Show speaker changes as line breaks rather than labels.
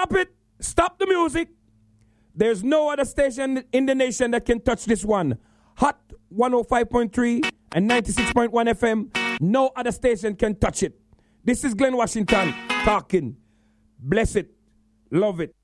Stop it. Stop the music. There's no other station in the nation that can touch this one. Hot 105.3 and 96.1 FM. No other station can touch it. This is Glenn Washington talking. Bless it. Love it.